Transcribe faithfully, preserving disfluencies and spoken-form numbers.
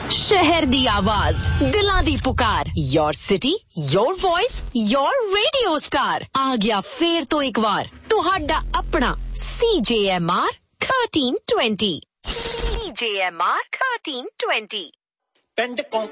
शहर दी आवाज, दिलां दी पुकार, your city, your voice, your radio star. आ गया फेर तो एक बार तुहाडा अपना C J M R thirteen twenty। C J M R thirteen twenty। ਪਿੰਡ